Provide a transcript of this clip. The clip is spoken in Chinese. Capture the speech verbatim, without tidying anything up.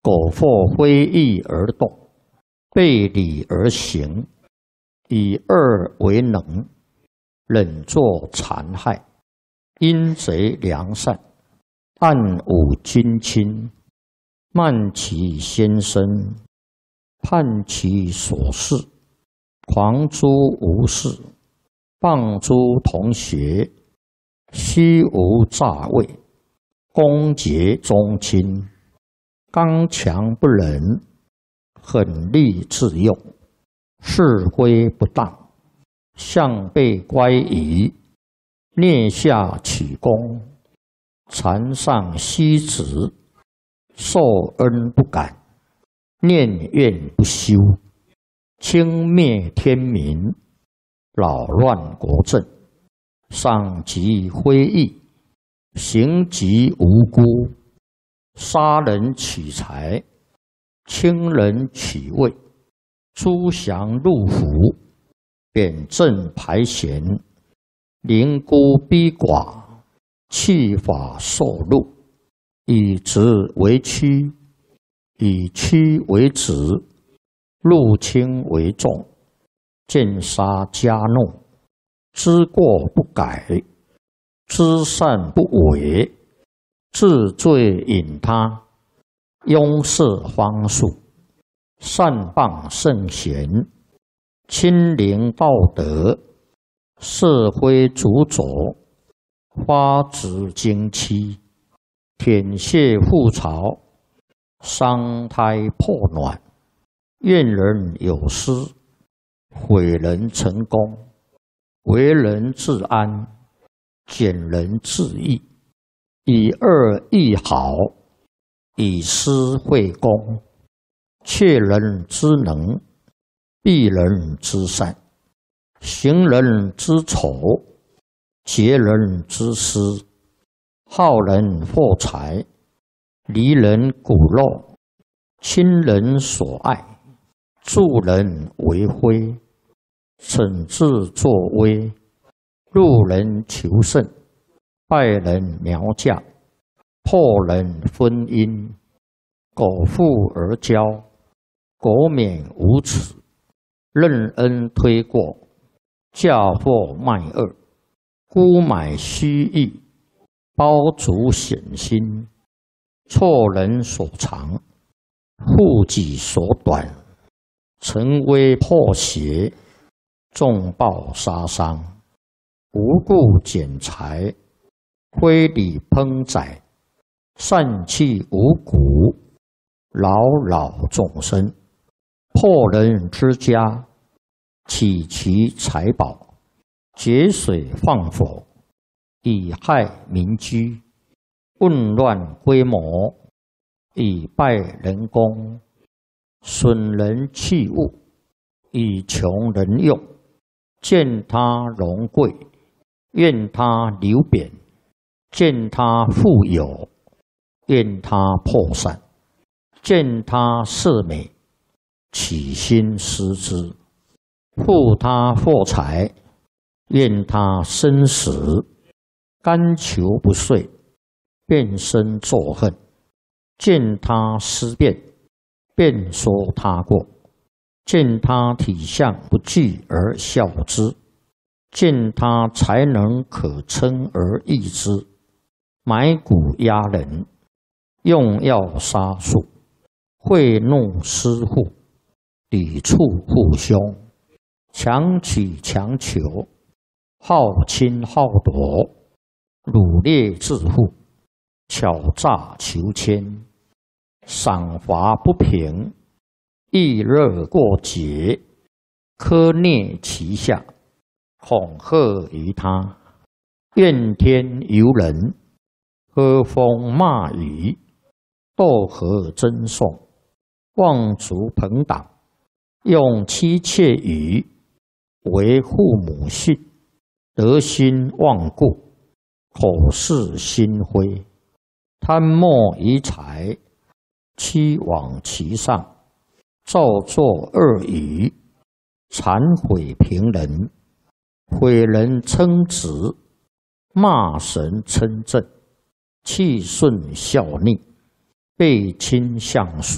苟或非义而动，背礼而行，以恶为能，忍作残害，阴贼良善，暗侮君亲，慢其先生，叛其所事，狂诸无事，谤诸同学，虚无诈伪，攻讦宗亲，刚强不仁，狠戾自用，是非不当，向背乖疑，蹑下取功，残上息职，受恩不感，念怨不休，轻蔑天民，扰乱国政，伤及非义，刑及无辜，杀人取财，轻人取位，诛降入府，贬正排贤，凌孤逼寡，弃法受禄，以直为屈，以屈为直，入轻为重，见杀加怒，知过不改，知善不为，治罪引他，庸事方术，善谤圣贤，亲临道德，是非主佐，发指经期，舔血覆巢，伤胎破卵，怨人有失，毁人成功，为人自安，减人自益，以恶易好，以私会公，窃人之能，避人之善，行人之丑，劫人之私，好人获财，离人骨肉，亲人所爱，助人为非，惩治作威，入人求胜，败人苗将，破人婚姻，苟富而骄，苟免无耻，任恩推过，嫁祸卖恶，沽买虚意，包足险心，错人所长，护己所短，陈威破邪，重暴杀伤，无故减财，非礼烹宰，散弃五谷，扰扰众生，破人之家，起其财宝，节水放火，以害民居，混乱规模，以败人功，损人器物，以穷人用，见他荣贵，怨他流贬，见他富有，怨他破散，见他色美，起心思之，负他获财，怨他生死，甘求不遂，变身作恨，见他思变，便说他过，见他体相不具而笑之，见他才能可称而异之，买骨压人，用药杀术，贿赂私户，抵触父兄，强取强求，好侵好夺，掳掠致富，巧诈求签，赏罚不平，易热过节，苛虐其下，恐吓于他，怨天尤人，喝风骂雨，斗和争讼，妄族朋党，用妻妾语，为父母训，德心忘故，口是心非，贪墨于财，欺罔其上，造作恶语，残毁平人，毁人称职，骂神称正，气顺效逆，背亲相属，